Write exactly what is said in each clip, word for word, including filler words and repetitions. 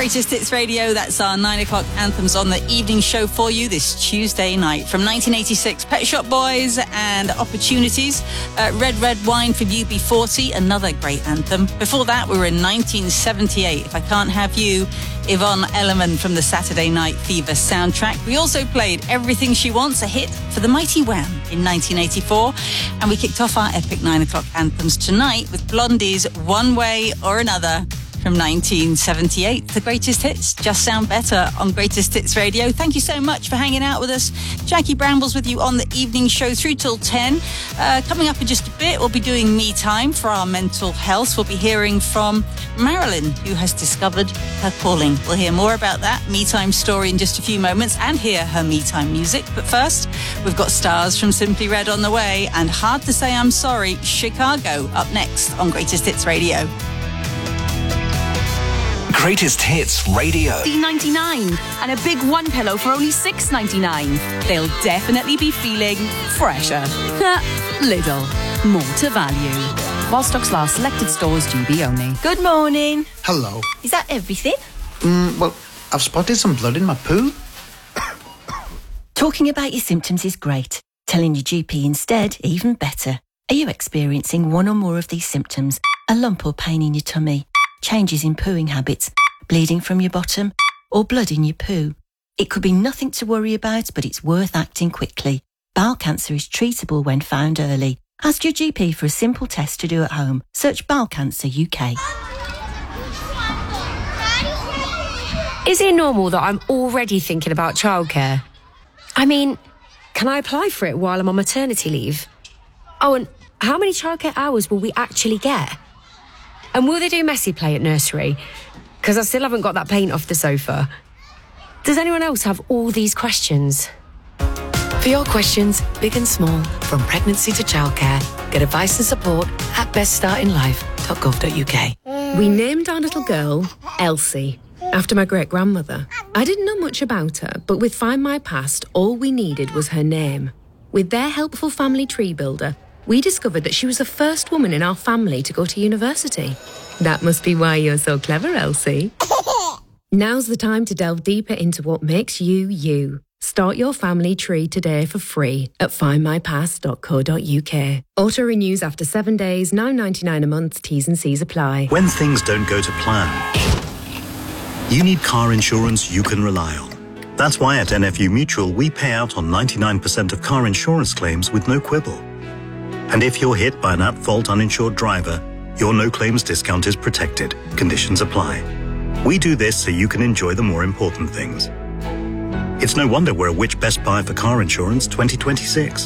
Greatest Hits Radio. That's our nine o'clock anthems on the evening show for you this Tuesday night. From nineteen eighty-six, Pet Shop Boys and Opportunities. Uh, Red Red Wine from U B forty, another great anthem. Before that, we were in nineteen seventy-eight. If I Can't Have You, Yvonne Elliman from the Saturday Night Fever soundtrack. We also played Everything She Wants, a hit for the Mighty Wham in nineteen eighty-four. And we kicked off our epic nine o'clock anthems tonight with Blondie's One Way or Another from nineteen seventy-eight. The greatest hits just sound better on Greatest Hits Radio. Thank you so much for hanging out with us. Jackie Brambles with you on the evening show through till ten. Uh, coming up in just a bit, we'll be doing Me Time for our mental health. We'll be hearing from Marilyn, who has discovered her calling. We'll hear more about that Me Time story in just a few moments and hear her Me Time music. But first, we've got Stars from Simply Red on the way and Hard to Say I'm Sorry, Chicago, up next on Greatest Hits Radio. Greatest Hits Radio. D ninety-nine and a big one pillow for only six ninety-nine. They'll definitely be feeling fresher. Lidl. More to value. While stocks last, selected stores G B only. Good morning. Hello. Is that everything? Mm, well, I've spotted some blood in my poo. Talking about your symptoms is great. Telling your G P instead, even better. Are you experiencing one or more of these symptoms? A lump or pain in your tummy? Changes in pooing habits, bleeding from your bottom, or blood in your poo? It could be nothing to worry about, but it's worth acting quickly. Bowel cancer is treatable when found early. Ask your G P for a simple test to do at home. Search Bowel Cancer U K. Is it normal that I'm already thinking about childcare? I mean, can I apply for it while I'm on maternity leave? Oh, and how many childcare hours will we actually get? And will they do messy play at nursery? Because I still haven't got that paint off the sofa. Does anyone else have all these questions? For your questions, big and small, from pregnancy to childcare, get advice and support at best starting life dot gov dot U K. We named our little girl Elsie, after my great-grandmother. I didn't know much about her, but with Find My Past, all we needed was her name. With their helpful family tree builder, we discovered that she was the first woman in our family to go to university. That must be why you're so clever, Elsie. Now's the time to delve deeper into what makes you, you. Start your family tree today for free at find my past dot co dot U K. Auto renews after seven days, nine ninety-nine a month, T's and C's apply. When things don't go to plan, you need car insurance you can rely on. That's why at N F U Mutual, we pay out on ninety-nine percent of car insurance claims with no quibble. And if you're hit by an at-fault uninsured driver, your no-claims discount is protected. Conditions apply. We do this so you can enjoy the more important things. It's no wonder we're a Which Best Buy for Car Insurance twenty twenty-six.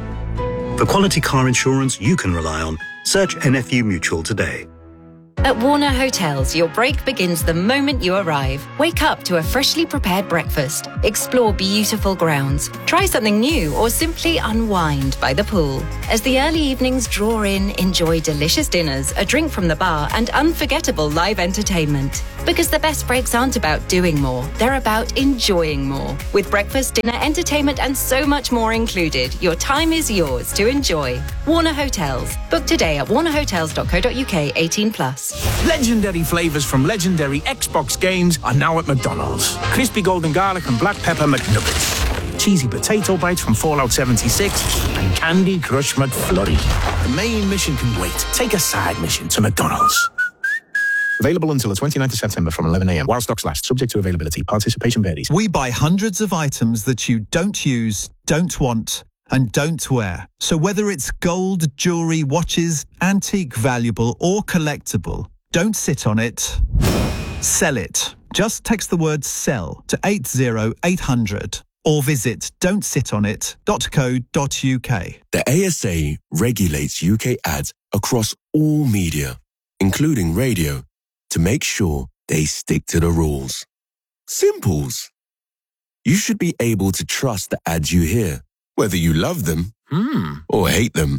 For quality car insurance you can rely on, search N F U Mutual today. At Warner Hotels, your break begins the moment you arrive. Wake up to a freshly prepared breakfast. Explore beautiful grounds. Try something new or simply unwind by the pool. As the early evenings draw in, enjoy delicious dinners, a drink from the bar, and unforgettable live entertainment. Because the best breaks aren't about doing more, they're about enjoying more. With breakfast, dinner, entertainment, and so much more included, your time is yours to enjoy. Warner Hotels. Book today at warner hotels dot co dot U K, eighteen plus. Legendary flavours from legendary Xbox games are now at McDonald's. Crispy golden garlic and black pepper McNuggets. Cheesy potato bites from Fallout seventy-six. And Candy Crush McFlurry. The main mission can wait. Take a side mission to McDonald's. Available until the twenty-ninth of September from eleven a.m. while stocks last. Subject to availability. Participation varies. We buy hundreds of items that you don't use, don't want, and don't wear. So whether it's gold, jewellery, watches, antique, valuable or collectible, don't sit on it. Sell it. Just text the word SELL to eight zero eight hundred or visit don't sit on it dot co dot U K. The A S A regulates U K ads across all media, including radio, to make sure they stick to the rules. Simples. You should be able to trust the ads you hear, whether you love them mm. or hate them.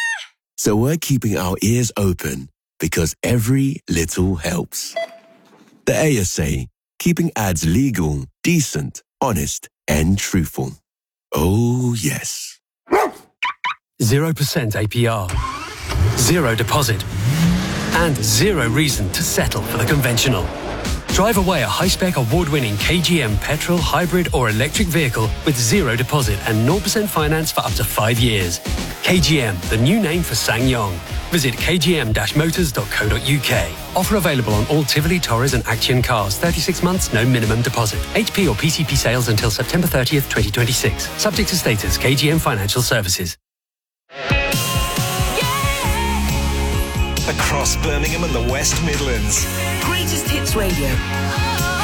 So we're keeping our ears open because every little helps. The A S A, keeping ads legal, decent, honest, and truthful. Oh, yes. zero percent A P R. Zero deposit. And zero reason to settle for the conventional. Drive away a high-spec award-winning K G M petrol, hybrid or electric vehicle with zero deposit and zero percent finance for up to five years. K G M, the new name for SsangYong. Visit k g m dash motors dot co dot u k. Offer available on all Tivoli, Torres and Action cars. thirty-six months, no minimum deposit. H P or P C P sales until September thirtieth, twenty twenty-six. Subject to status. K G M Financial Services. Across Birmingham and the West Midlands. Greatest Hits Radio.